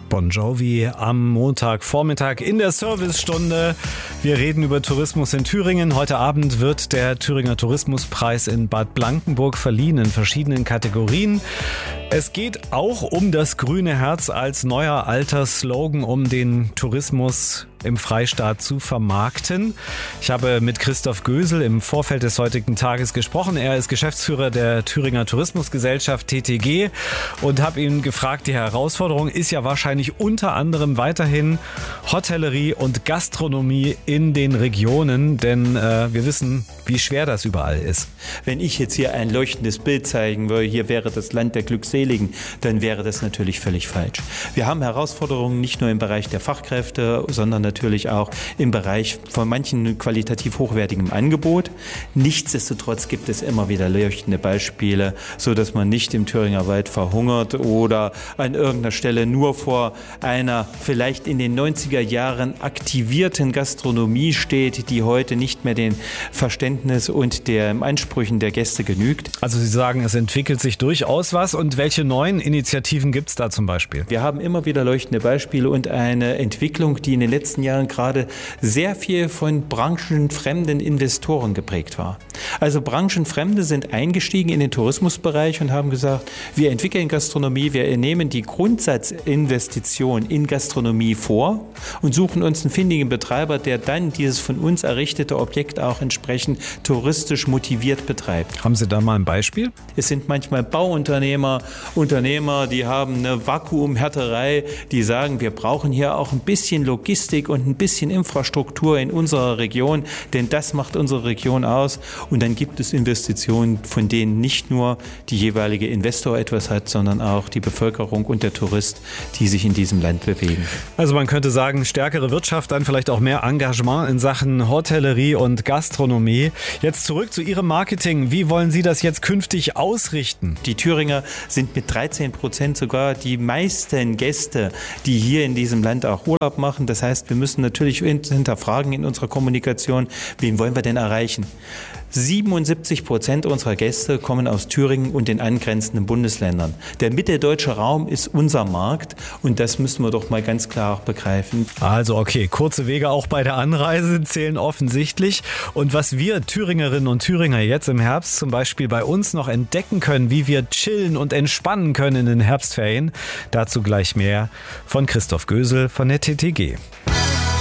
Bon Jovi am Montagvormittag in der Servicestunde. Wir reden über Tourismus in Thüringen. Heute Abend wird der Thüringer Tourismuspreis in Bad Blankenburg verliehen in verschiedenen Kategorien. Es geht auch um das grüne Herz als neuer alter Slogan, um den Tourismus im Freistaat zu vermarkten. Ich habe mit Christoph Gösel im Vorfeld des heutigen Tages gesprochen. Er ist Geschäftsführer der Thüringer Tourismusgesellschaft TTG und habe ihn gefragt, die Herausforderung ist ja wahrscheinlich unter anderem weiterhin Hotellerie und Gastronomie in den Regionen, denn wir wissen, wie schwer das überall ist. Wenn ich jetzt hier ein leuchtendes Bild zeigen würde, hier wäre das Land der Glückseligen, dann wäre das natürlich völlig falsch. Wir haben Herausforderungen nicht nur im Bereich der Fachkräfte, sondern natürlich auch im Bereich von manchen qualitativ hochwertigem Angebot. Nichtsdestotrotz gibt es immer wieder leuchtende Beispiele, so dass man nicht im Thüringer Wald verhungert oder an irgendeiner Stelle nur vor einer vielleicht in den 90er Jahren aktivierten Gastronomie steht, die heute nicht mehr den Verständnis und den Ansprüchen der Gäste genügt. Also Sie sagen, es entwickelt sich durchaus was. Und welche neuen Initiativen gibt es da zum Beispiel? Wir haben immer wieder leuchtende Beispiele und eine Entwicklung, die in den letzten Jahren gerade sehr viel von branchenfremden Investoren geprägt war. Also Branchenfremde sind eingestiegen in den Tourismusbereich und haben gesagt, wir entwickeln Gastronomie, wir nehmen die Grundsatzinvestition in Gastronomie vor und suchen uns einen findigen Betreiber, der dann dieses von uns errichtete Objekt auch entsprechend touristisch motiviert betreibt. Haben Sie da mal ein Beispiel? Es sind manchmal Bauunternehmer, die haben eine Vakuumhärterei, die sagen, wir brauchen hier auch ein bisschen Logistik und ein bisschen Infrastruktur in unserer Region, denn das macht unsere Region aus. Und dann gibt es Investitionen, von denen nicht nur die jeweilige Investor etwas hat, sondern auch die Bevölkerung und der Tourist, die sich in diesem Land bewegen. Also man könnte sagen, stärkere Wirtschaft, dann vielleicht auch mehr Engagement in Sachen Hotellerie und Gastronomie. Jetzt zurück zu Ihrem Marketing. Wie wollen Sie das jetzt künftig ausrichten? Die Thüringer sind mit 13% sogar die meisten Gäste, die hier in diesem Land auch Urlaub machen. Das heißt, wir müssen natürlich hinterfragen in unserer Kommunikation, wen wollen wir denn erreichen? 77% unserer Gäste kommen aus Thüringen und den angrenzenden Bundesländern. Der mitteldeutsche Raum ist unser Markt und das müssen wir doch mal ganz klar auch begreifen. Also okay, kurze Wege auch bei der Anreise zählen offensichtlich. Und was wir Thüringerinnen und Thüringer jetzt im Herbst zum Beispiel bei uns noch entdecken können, wie wir chillen und entspannen können in den Herbstferien, dazu gleich mehr von Christoph Gösel von der TTG.